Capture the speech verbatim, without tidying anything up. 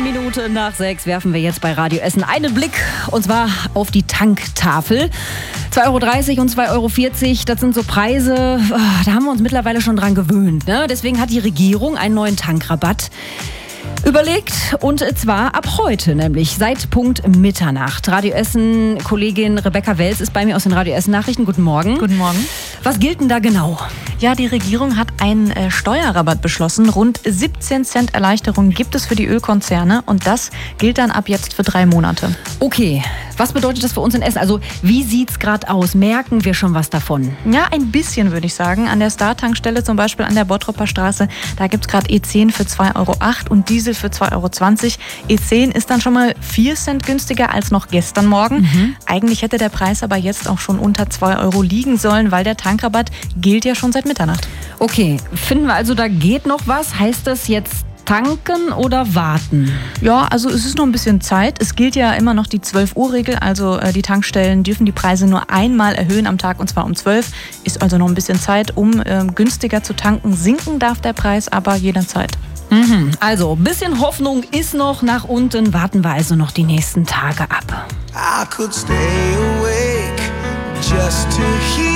Minute nach sechs werfen wir jetzt bei Radio Essen einen Blick, und zwar auf die Tanktafel. zwei Euro dreißig und zwei Euro vierzig, das sind so Preise, da haben wir uns mittlerweile schon dran gewöhnt. Ne? Deswegen hat die Regierung einen neuen Tankrabatt überlegt, und zwar ab heute, nämlich seit Punkt Mitternacht. Radio Essen Kollegin Rebecca Welz ist bei mir aus den Radio Essen Nachrichten. Guten Morgen. Guten Morgen. Was gilt denn da genau? Ja, die Regierung hat einen äh, Steuerrabatt beschlossen. Rund siebzehn Cent Erleichterung gibt es für die Ölkonzerne, und das gilt dann ab jetzt für drei Monate. Okay, was bedeutet das für uns in Essen? Also wie sieht's gerade aus? Merken wir schon was davon? Ja, ein bisschen, würde ich sagen. An der Star-Tankstelle, zum Beispiel an der Bottropper Straße, da gibt es gerade E zehn für zwei Euro acht und Diesel für zwei Euro zwanzig. E zehn ist dann schon mal vier Cent günstiger als noch gestern Morgen. Mhm. Eigentlich hätte der Preis aber jetzt auch schon unter zwei Euro liegen sollen, weil der Tankrabatt gilt ja schon seit Mitternacht. Okay, finden wir also, da geht noch was? Heißt das jetzt tanken oder warten? Ja, also es ist noch ein bisschen Zeit. Es gilt ja immer noch die zwölf Uhr Regel, also äh, die Tankstellen dürfen die Preise nur einmal erhöhen am Tag, und zwar um zwölf. Ist also noch ein bisschen Zeit, um äh, günstiger zu tanken. Sinken darf der Preis aber jederzeit. Mhm. Also, ein bisschen Hoffnung ist noch nach unten. Warten wir also noch die nächsten Tage ab. I could stay awake just to hear